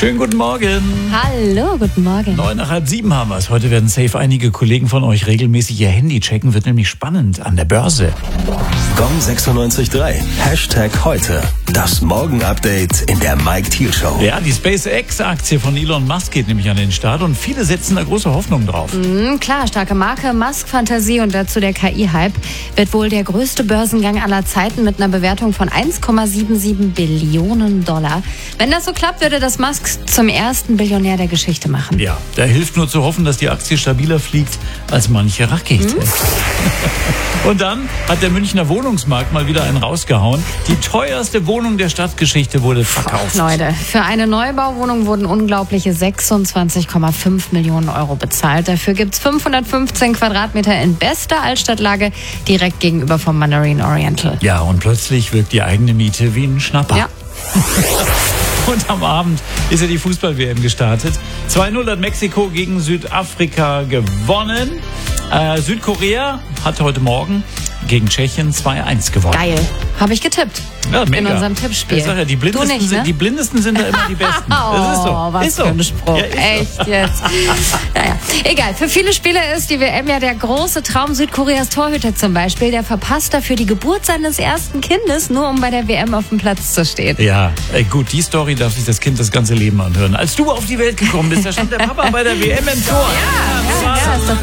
Schönen guten Morgen. Hallo, guten Morgen. 6:30 haben wir es. Heute werden safe einige Kollegen von euch regelmäßig ihr Handy checken. Wird nämlich spannend an der Börse. Gong 96.3. #heute. Das Morgen-Update in der Mike Thiel Show. Ja, die SpaceX-Aktie von Elon Musk geht nämlich an den Start und viele setzen da große Hoffnung drauf. Klar, starke Marke, Musk-Fantasie und dazu der KI-Hype. Wird wohl der größte Börsengang aller Zeiten mit einer Bewertung von 1,77 Billionen $. Wenn das so klappt, würde das Musk zum ersten Billionär der Geschichte machen. Ja, da hilft nur zu hoffen, dass die Aktie stabiler fliegt als manche Rakete. Und dann hat der Münchner Wohnungsmarkt mal wieder einen rausgehauen. Die teuerste Wohnung der Stadtgeschichte wurde verkauft. Leute, für eine Neubauwohnung wurden unglaubliche 26,5 Millionen € bezahlt. Dafür gibt's 515 Quadratmeter in bester Altstadtlage direkt gegenüber vom Mandarin Oriental. Ja, und plötzlich wirkt die eigene Miete wie ein Schnapper. Ja. Und am Abend ist ja die Fußball-WM gestartet. 2:0 hat Mexiko gegen Südafrika gewonnen. Südkorea hat heute Morgen gegen Tschechien 2:1 gewonnen. Geil. Habe ich getippt. Ja, mega. In unserem Tippspiel. Ich sag ja, die Blindesten, Du nicht, ne? die Blindesten sind da immer die Besten. Das ist so. Was ist so. für ein Spruch. Ja, ist echt so. jetzt. Naja, egal. Für viele Spieler ist die WM ja der große Traum. Südkoreas Torhüter zum Beispiel, der verpasst dafür die Geburt seines ersten Kindes, nur um bei der WM auf dem Platz zu stehen. Ja, gut, die Story darf sich das Kind das ganze Leben anhören. Als du auf die Welt gekommen bist, da stand der Papa bei der WM im Tor. Ja, ist doch